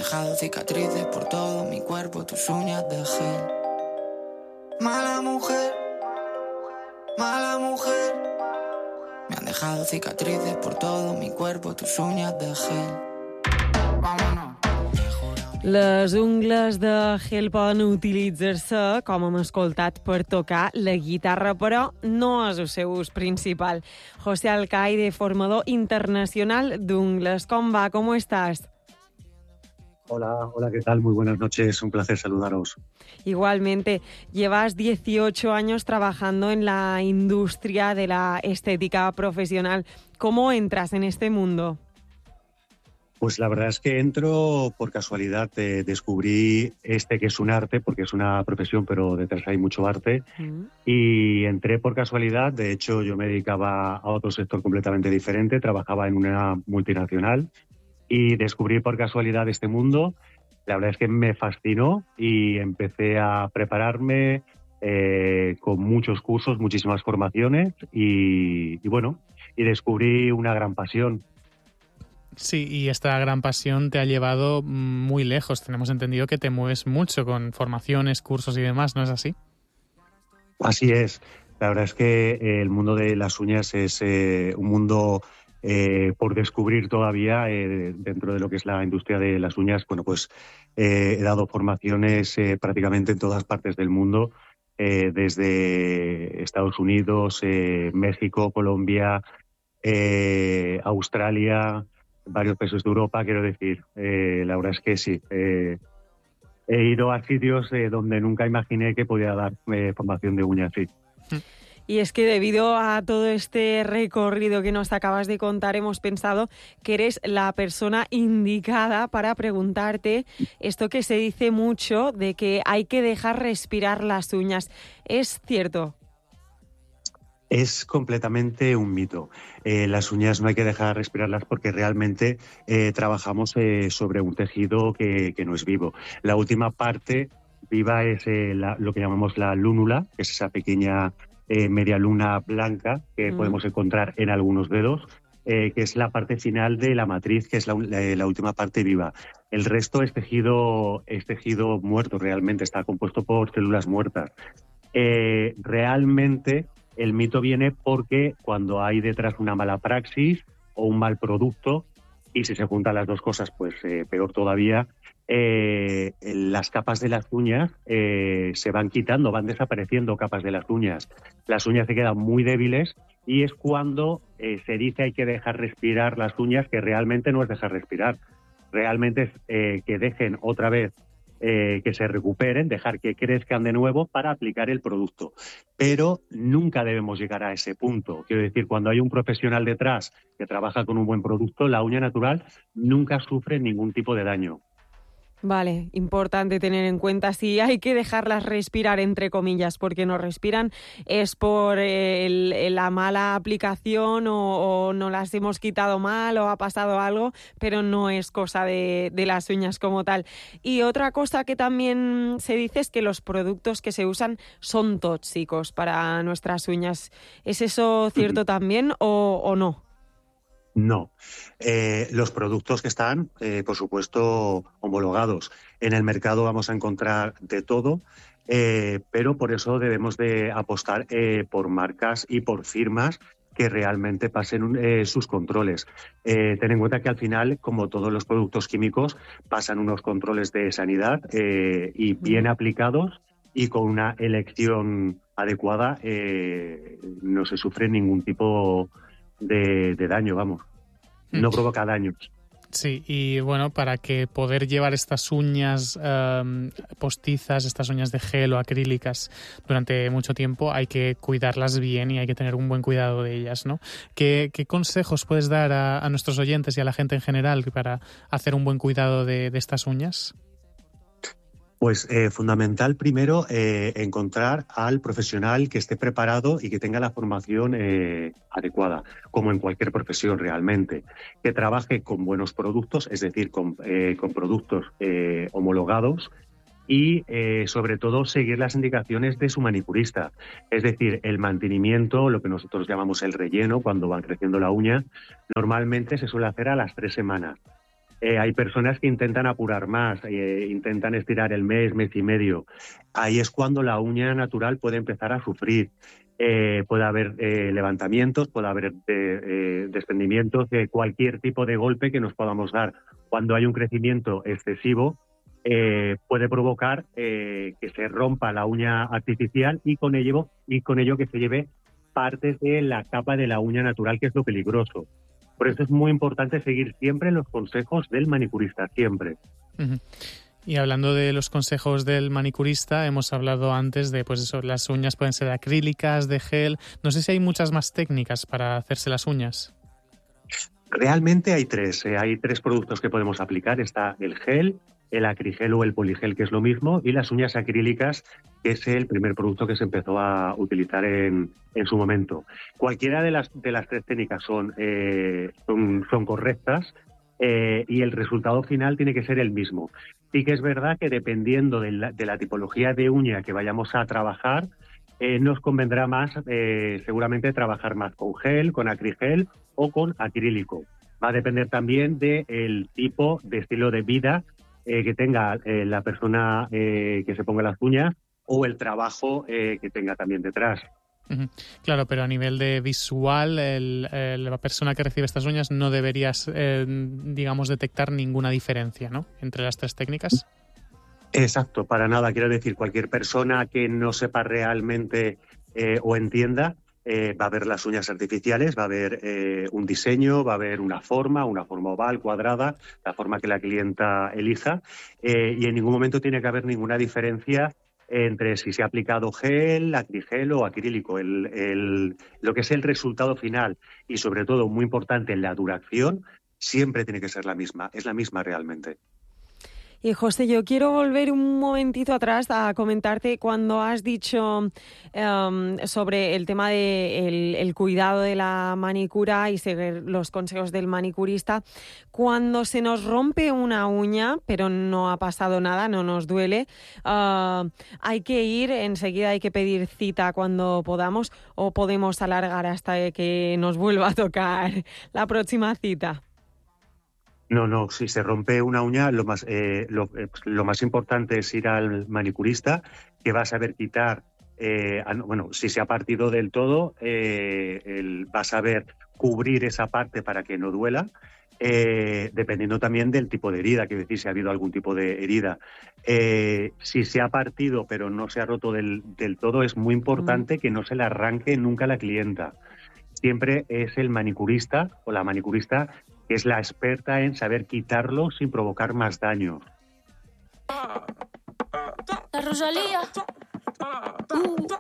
dejado cicatrices por todo mi cuerpo, tus uñas de gel. Mala mujer, mala mujer. Me han dejado cicatrices por todo mi cuerpo, tus uñas de gel. Vámonos. Les ungles de gel poden utilitzar-se, com hem escoltat, per tocar la guitarra, però no és el seu ús principal. José Alcaide, formador internacional d'ungles. Com va? ¿Cómo estás? Hola, ¿qué tal? Muy buenas noches, un placer saludaros. Igualmente, llevas 18 años trabajando en la industria de la estética profesional. ¿Cómo entras en este mundo? Pues la verdad es que entro por casualidad, descubrí que es un arte, porque es una profesión, pero detrás hay mucho arte, y entré por casualidad. De hecho, yo me dedicaba a otro sector completamente diferente, trabajaba en una multinacional, y descubrí por casualidad este mundo. La verdad es que me fascinó y empecé a prepararme con muchos cursos, muchísimas formaciones, y descubrí una gran pasión. Sí, y esta gran pasión te ha llevado muy lejos. Tenemos entendido que te mueves mucho con formaciones, cursos y demás, ¿no es así? Así es. La verdad es que el mundo de las uñas es un mundo por descubrir todavía dentro de lo que es la industria de las uñas. Bueno, pues he dado formaciones prácticamente en todas partes del mundo, desde Estados Unidos, México, Colombia, Australia, varios países de Europa, quiero decir. La verdad es que sí. He ido a sitios donde nunca imaginé que podía dar formación de uñas, sí. Y es que debido a todo este recorrido que nos acabas de contar, hemos pensado que eres la persona indicada para preguntarte esto que se dice mucho de que hay que dejar respirar las uñas. ¿Es cierto? Es completamente un mito. Las uñas no hay que dejar respirarlas porque realmente trabajamos sobre un tejido que no es vivo. La última parte viva es lo que llamamos la lúnula, que es esa pequeña media luna blanca que podemos encontrar en algunos dedos, que es la parte final de la matriz, que es la última parte viva. El resto es tejido muerto, realmente está compuesto por células muertas. Realmente el mito viene porque cuando hay detrás una mala praxis o un mal producto, y si se juntan las dos cosas, pues peor todavía, las capas de las uñas se van quitando, van desapareciendo capas de las uñas. Las uñas se quedan muy débiles y es cuando se dice hay que dejar respirar las uñas, que realmente no es dejar respirar. Realmente es que dejen otra vez, que se recuperen, dejar que crezcan de nuevo para aplicar el producto. Pero nunca debemos llegar a ese punto. Quiero decir, cuando hay un profesional detrás que trabaja con un buen producto, la uña natural nunca sufre ningún tipo de daño. Vale, importante tener en cuenta si hay que dejarlas respirar, entre comillas, porque no respiran es por la mala aplicación o no las hemos quitado mal o ha pasado algo, pero no es cosa de las uñas como tal. Y otra cosa que también se dice es que los productos que se usan son tóxicos para nuestras uñas. ¿Es eso cierto también o no? No. Los productos que están, por supuesto, homologados. En el mercado vamos a encontrar de todo, pero por eso debemos de apostar por marcas y por firmas que realmente pasen sus controles. Ten en cuenta que al final, como todos los productos químicos, pasan unos controles de sanidad y bien aplicados y con una elección adecuada no se sufre ningún tipo de daño, vamos. No provoca daños. Sí, y bueno, para que poder llevar estas uñas postizas, estas uñas de gel o acrílicas durante mucho tiempo, hay que cuidarlas bien y hay que tener un buen cuidado de ellas, ¿no? ¿Qué consejos puedes dar a nuestros oyentes y a la gente en general para hacer un buen cuidado de estas uñas? Pues fundamental primero encontrar al profesional que esté preparado y que tenga la formación adecuada, como en cualquier profesión realmente, que trabaje con buenos productos, es decir, con productos homologados y sobre todo seguir las indicaciones de su manicurista, es decir, el mantenimiento, lo que nosotros llamamos el relleno, cuando va creciendo la uña, normalmente se suele hacer a las 3 semanas. Hay personas que intentan apurar más, intentan estirar el mes y medio. Ahí es cuando la uña natural puede empezar a sufrir. Puede haber levantamientos, puede haber desprendimientos, cualquier tipo de golpe que nos podamos dar. Cuando hay un crecimiento excesivo, puede provocar que se rompa la uña artificial y con ello que se lleve partes de la capa de la uña natural, que es lo peligroso. Por eso es muy importante seguir siempre los consejos del manicurista, siempre. Uh-huh. Y hablando de los consejos del manicurista, hemos hablado antes de, pues eso, las uñas pueden ser acrílicas, de gel. No sé si hay muchas más técnicas para hacerse las uñas. Realmente hay tres productos que podemos aplicar. Está el gel, el acrigel o el poligel, que es lo mismo, y las uñas acrílicas, que es el primer producto que se empezó a utilizar en su momento. Cualquiera de las tres técnicas son correctas, y el resultado final tiene que ser el mismo. Sí que es verdad que dependiendo de la tipología de uña que vayamos a trabajar, nos convendrá más seguramente trabajar más con gel, con acrigel o con acrílico. Va a depender también del tipo de estilo de vida que tenga la persona que se ponga las uñas, o el trabajo que tenga también detrás. Uh-huh. Claro, pero a nivel de visual, la persona que recibe estas uñas no deberías, digamos, detectar ninguna diferencia, ¿no?, entre las tres técnicas. Exacto, para nada. Quiero decir, cualquier persona que no sepa realmente o entienda, va a ver las uñas artificiales, va a ver un diseño, va a ver una forma oval, cuadrada, la forma que la clienta elija, y en ningún momento tiene que haber ninguna diferencia entre si se ha aplicado gel, acrigel o acrílico. Lo que es el resultado final y, sobre todo, muy importante, la duración, siempre tiene que ser la misma. Es la misma realmente. Y José, yo quiero volver un momentito atrás a comentarte cuando has dicho sobre el tema de el cuidado de la manicura y seguir los consejos del manicurista. Cuando se nos rompe una uña, pero no ha pasado nada, no nos duele, hay que ir enseguida, hay que pedir cita cuando podamos, o podemos alargar hasta que nos vuelva a tocar la próxima cita. No, si se rompe una uña, lo más importante es ir al manicurista, que va a saber quitar, si se ha partido del todo, va a saber cubrir esa parte para que no duela, dependiendo también del tipo de herida, quiero decir, si ha habido algún tipo de herida. Si se ha partido pero no se ha roto del todo, es muy importante que no se le arranque nunca a la clienta. Siempre es el manicurista o la manicurista que es la experta en saber quitarlo sin provocar más daño. La Rosalía.